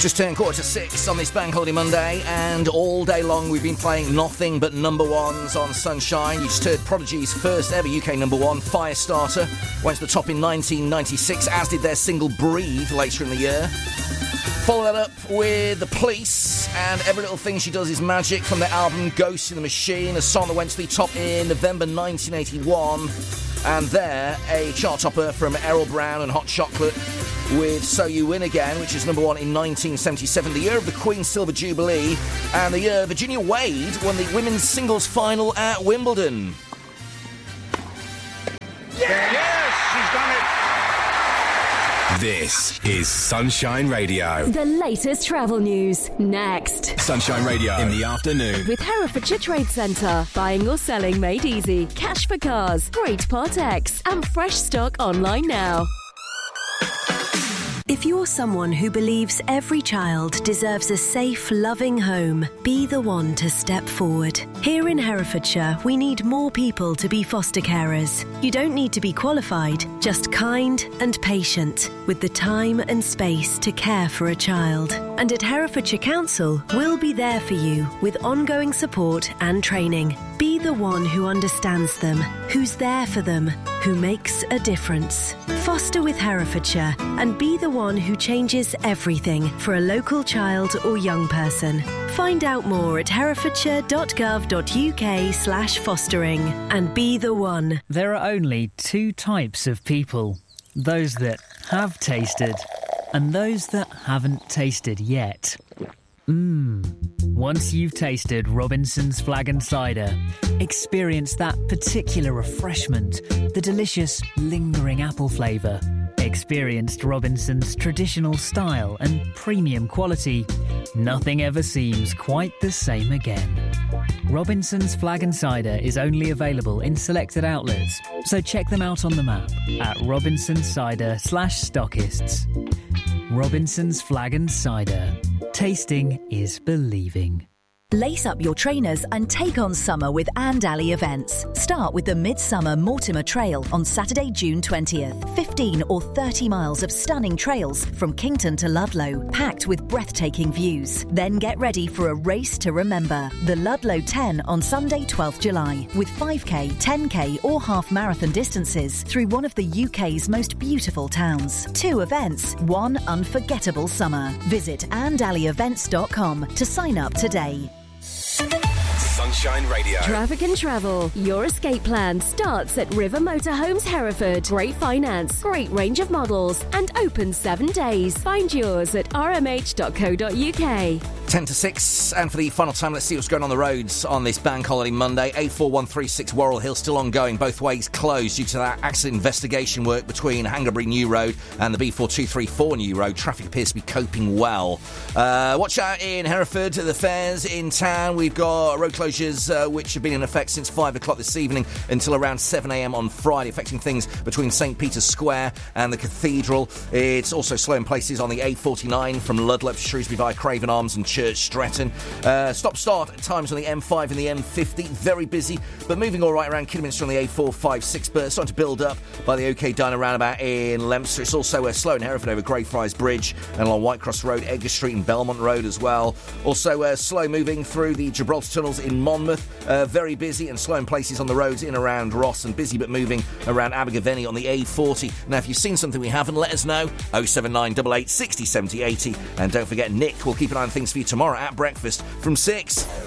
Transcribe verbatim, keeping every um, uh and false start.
Just turned quarter to six on this Bank Holiday Monday, and all day long we've been playing nothing but number ones on Sunshine. You just heard Prodigy's first ever U K number one, Firestarter, went to the top in nineteen ninety-six, as did their single Breathe later in the year. Follow that up with The Police and Every Little Thing She Does Is Magic from their album Ghost in the Machine, a song that went to the top in November nineteen eighty-one. And there, a chart topper from Errol Brown and Hot Chocolate with So You Win Again, which is number one in nineteen seventy-seven, the year of the Queen's Silver Jubilee, and the year Virginia Wade won the women's singles final at Wimbledon. Yeah! Yes, she's done it! This is Sunshine Radio. The latest travel news, next. Sunshine Radio in the afternoon. With Herefordshire Trade Centre. Buying or selling made easy. Cash for cars. Great Part X. And fresh stock online now. If you're someone who believes every child deserves a safe, loving home, be the one to step forward. Here in Herefordshire, we need more people to be foster carers. You don't need to be qualified, just kind and patient, with the time and space to care for a child. And at Herefordshire Council, we'll be there for you with ongoing support and training. Be the one who understands them, who's there for them, who makes a difference. Foster with Herefordshire and be the one who changes everything for a local child or young person. Find out more at herefordshire.gov.uk slash fostering and be the one. There are only two types of people. Those that have tasted and those that haven't tasted yet. Mmm. Once you've tasted Robinson's Flag and Cider, experience that particular refreshment, the delicious, lingering apple flavour. Experienced Robinson's traditional style and premium quality. Nothing ever seems quite the same again. Robinson's Flag and Cider is only available in selected outlets, so check them out on the map at Robinson's Cider slash stockists. Robinson's Flag and Cider. Tasting is believing. Lace up your trainers and take on summer with And Alley events. Start with the Midsummer Mortimer Trail on Saturday, June twentieth. fifteen or thirty miles of stunning trails from Kington to Ludlow, packed with breathtaking views. Then get ready for a race to remember. The Ludlow ten on Sunday, twelfth of July, with five K, ten K or half marathon distances through one of the U K's most beautiful towns. Two events, one unforgettable summer. Visit and alley events dot com to sign up today. Sunshine Radio. Traffic and travel. Your escape plan starts at River Motorhomes Hereford. Great finance, great range of models, and open seven days. Find yours at r m h dot co dot u k. ten to six, and for the final time, let's see what's going on the roads on this Bank Holiday Monday. A four one three six Worrell Hill still ongoing, both ways closed due to that accident investigation work between Hangarbury New Road and the B four two three four New Road. Traffic appears to be coping well. Uh, watch out in Hereford, the fairs in town. We've got road closures uh, which have been in effect since five o'clock this evening until around seven a m on Friday, affecting things between St Peter's Square and the Cathedral. It's also slow in places on the A forty-nine from Ludlow to Shrewsbury via Craven Arms and Church Stretton. Uh, stop-start at times on the M five and the M fifty, very busy, but moving all right around Kidderminster on the A four fifty-six, but starting to build up by the OK Diner roundabout in Leominster. It's also uh, slow in Hereford over Greyfriars Bridge and along Whitecross Road, Edgar Street and Belmont Road as well. Also uh, slow moving through the Gibraltar tunnels in Monmouth, uh, very busy and slow in places on the roads in around Ross, and busy but moving around Abergavenny on the A forty. Now, if you've seen something we haven't, let us know. oh seven nine eight eight, six oh, seven oh, eighty. And don't forget, Nick will keep an eye on things for you tomorrow at breakfast from six.